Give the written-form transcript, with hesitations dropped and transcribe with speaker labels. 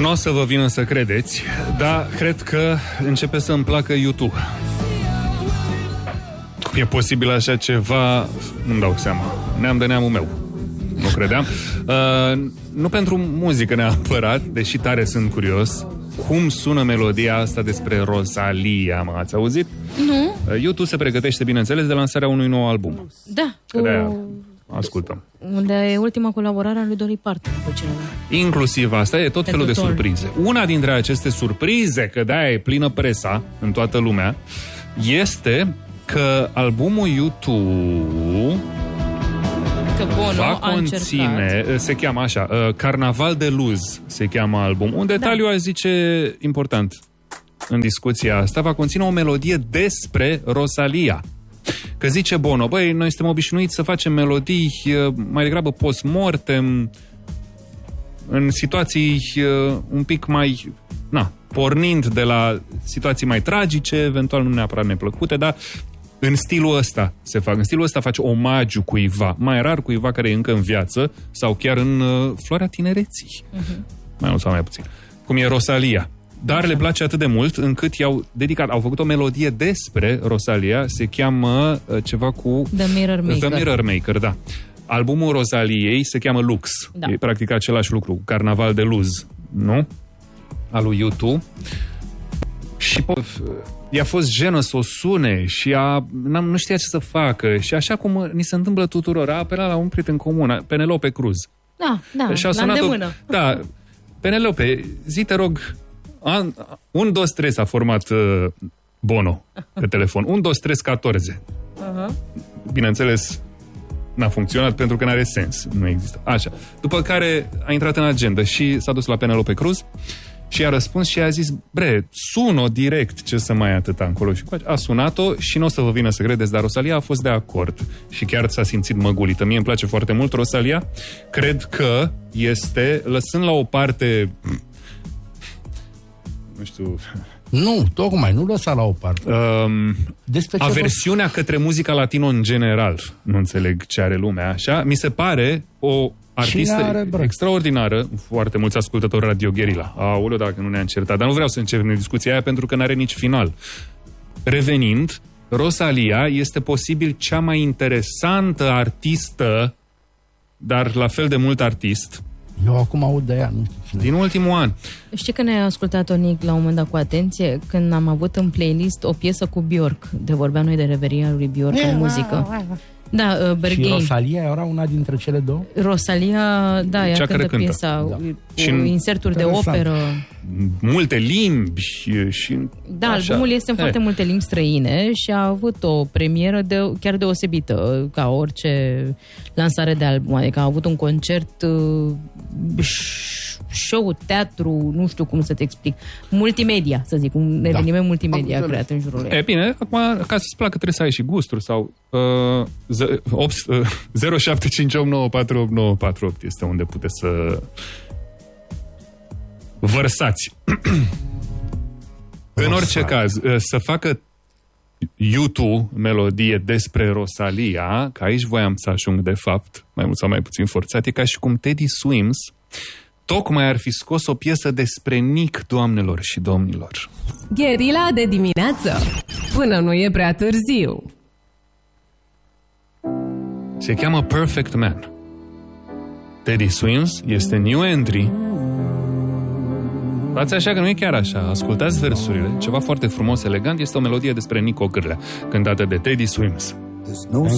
Speaker 1: Nu o să vă vină să credeți, dar cred că începe să îmi placă YouTube. Cum e posibil așa ceva? Nu-mi dau seama. Neam de neamul meu. Nu credeam. Nu pentru muzică neapărat, deși tare sunt curios. Cum sună melodia asta despre Rosalia, mă? Ați auzit?
Speaker 2: Nu.
Speaker 1: YouTube se pregătește, bineînțeles, de lansarea unui nou album.
Speaker 2: Da.
Speaker 1: Ascultăm.
Speaker 2: Unde e ultima colaborare a lui Dolly Parton cu cineva.
Speaker 1: Inclusiv asta, e tot felul de
Speaker 2: Pentru
Speaker 1: surprize. Una dintre aceste surprize, că de-aia e plină presa în toată lumea, este că albumul YouTube va conține, se cheamă așa, Carnaval de Luz se cheamă album. Un detaliu, aș zice, important în discuția asta, va conține o melodie despre Rosalia. Că zice Bono, băi, noi suntem obișnuiți să facem melodii mai degrabă post-mortem, în situații un pic mai, pornind de la situații mai tragice, eventual nu neapărat neplăcute, dar în stilul ăsta se fac. În stilul ăsta faci omagiu cuiva, mai rar cuiva care e încă în viață sau chiar în floarea tinereții. Mai mult sau mai puțin. Cum e Rosalia. Dar le place atât de mult încât i-au dedicat, au făcut o melodie despre Rosalia, se cheamă ceva cu
Speaker 2: The Mirror Maker.
Speaker 1: The Mirror Maker, da. Albumul Rosaliei se cheamă Lux. Da. E practic același lucru, Carnaval de Luz, nu? Al lui YouTube. Și i-a fost jenă să o sune și nu știa ce să facă. Și așa cum ni se întâmplă tuturor, a apelat la un prieten comun, Penelope Cruz.
Speaker 2: Da,
Speaker 1: și a sunat la îndemână. Da, Penelope, zi te rog, 1, 2, 3 s-a format Bono pe telefon. 1, 2, 3, 14. Bineînțeles, n-a funcționat pentru că n-are sens. Nu există. Așa. După care a intrat în agenda și s-a dus la Penelope Cruz și a răspuns și a zis, sun-o direct, ce să mai atâta încolo. Și a sunat-o și nu o să vă vină să credeți, dar Rosalia a fost de acord. Și chiar s-a simțit măgulită. Mie îmi place foarte mult Rosalia. Cred că este, lăsând la o parte, nu știu...
Speaker 3: Nu, tocmai, nu lăsa la o parte.
Speaker 1: Aversiunea către muzica latino în general. Nu înțeleg ce are lumea așa. Mi se pare o artistă extraordinară. Foarte mulți ascultători Radio Guerilla. Aoleu, dacă nu ne-a încertat. Dar nu vreau să începem discuția aia pentru că n-are nici final. Revenind, Rosalia este posibil cea mai interesantă artistă, dar la fel de mult artist.
Speaker 3: Eu acum aud de ea, nu știu cine.
Speaker 1: Din ultimul an.
Speaker 2: Știi că ne-a ascultat-o, Nic, la un moment dat cu atenție, când am avut în playlist o piesă cu Björk, de vorbeam noi de reveria lui Björk în muzică. Da, Berghain.
Speaker 3: Și Rosalia era una dintre cele două?
Speaker 2: Rosalia, da, ea cântă piesa, cu inserturi de operă.
Speaker 1: Multe limbi și...
Speaker 2: Da, așa. Albumul este în foarte multe limbi străine și a avut o premieră chiar deosebită, ca orice lansare de album. Adică a avut un concert, show, teatru, nu știu cum să te explic, multimedia, să zic, un eveniment multimedia creat în jurul ei.
Speaker 1: E bine, acum, ca să-ți placă, trebuie să ai și gusturi sau 0758948948 este unde puteți să vărsați. În orice caz, să facă YouTube melodie despre Rosalia, că aici voiam să ajung de fapt, mai mult sau mai puțin forțat, e ca și cum Teddy Swims tocmai ar fi scos o piesă despre Nick, doamnelor și domnilor.
Speaker 4: Guerilla de dimineață, până nu e prea târziu.
Speaker 1: Se cheamă Perfect Man. Teddy Swims este new entry. Fați așa că nu e chiar așa. Ascultați versurile. Ceva foarte frumos, elegant. Este o melodie despre Nico Cârlea, cântată de Teddy Swims.